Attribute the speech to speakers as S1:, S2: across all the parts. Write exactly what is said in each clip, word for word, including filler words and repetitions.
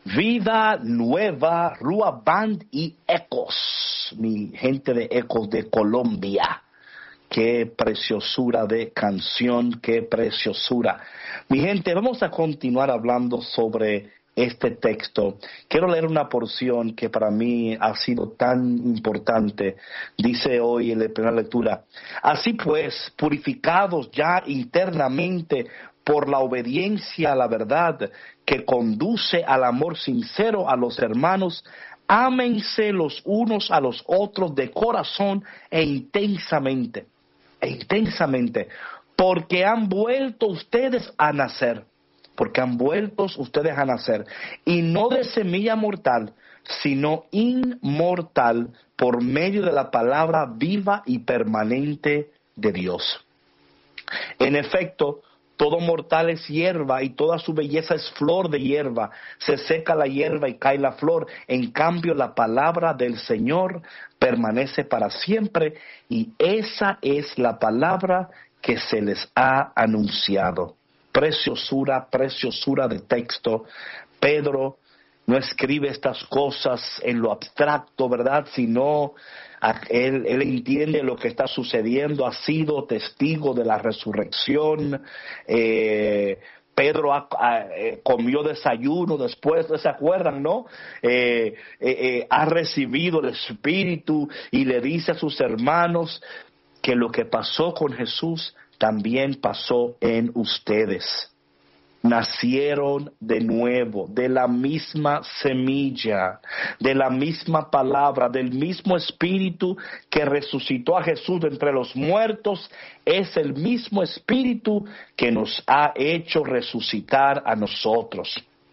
S1: Vida Nueva, Rua Band y Ecos, mi gente de Ecos de Colombia. Qué preciosura de canción, qué preciosura. Mi gente, vamos a continuar hablando sobre este texto. Quiero leer una porción que para mí ha sido tan importante. Dice hoy en la primera lectura: así pues, purificados ya internamente por la obediencia a la verdad que conduce al amor sincero a los hermanos, ámense los unos a los otros de corazón e intensamente, e intensamente, porque han vuelto ustedes a nacer, porque han vuelto ustedes a nacer, y no de semilla mortal, sino inmortal, por medio de la palabra viva y permanente de Dios. En efecto, todo mortal es hierba y toda su belleza es flor de hierba. Se seca la hierba y cae la flor. En cambio, la palabra del Señor permanece para siempre, y esa es la palabra que se les ha anunciado. Preciosura, preciosura de texto. Pedro no escribe estas cosas en lo abstracto, ¿verdad? Sino él, él entiende lo que está sucediendo, ha sido testigo de la resurrección. Eh, Pedro ha, ha, eh, comió desayuno después, ¿se acuerdan, no? Eh, eh, eh, ha recibido el Espíritu y le dice a sus hermanos que lo que pasó con Jesús también pasó en ustedes. Nacieron de nuevo, de la misma semilla, de la misma palabra, del mismo Espíritu que resucitó a Jesús de entre los muertos. Es el mismo Espíritu que nos ha hecho resucitar a nosotros.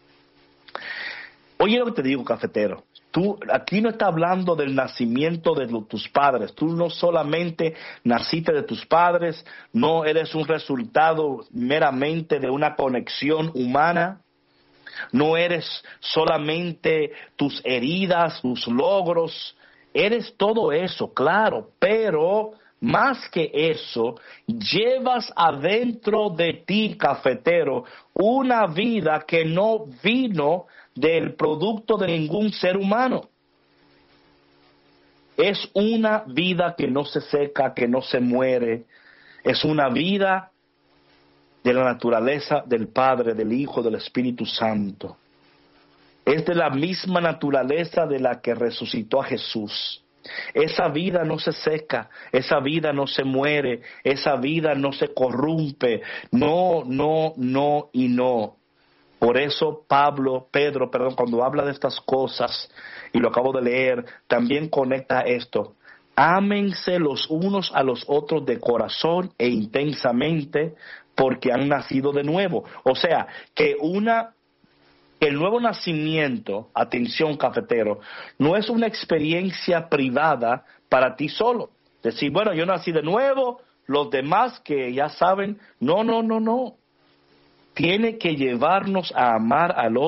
S1: Oye lo que te digo, cafetero. Tú, aquí no está hablando del nacimiento de tus padres. Tú no solamente naciste de tus padres, no eres un resultado meramente de una conexión humana. No eres solamente tus heridas, tus logros. Eres todo eso, claro, pero más que eso, llevas adentro de ti, cafetero, una vida que no vino del producto de ningún ser humano. Es una vida que no se seca, que no se muere. Es una vida de la naturaleza del Padre, del Hijo, del Espíritu Santo. Es de la misma naturaleza de la que resucitó a Jesús. Esa vida no se seca, esa vida no se muere, esa vida no se corrompe. No, no, no y no. Por eso Pablo, Pedro, perdón, cuando habla de estas cosas, y lo acabo de leer, también conecta esto. Ámense los unos a los otros de corazón e intensamente, porque han nacido de nuevo. O sea, que una, el nuevo nacimiento, atención cafetero, no es una experiencia privada para ti solo. Decir, bueno, yo nací de nuevo, los demás que ya saben, no, no, no, no. Tiene que llevarnos a amar al otro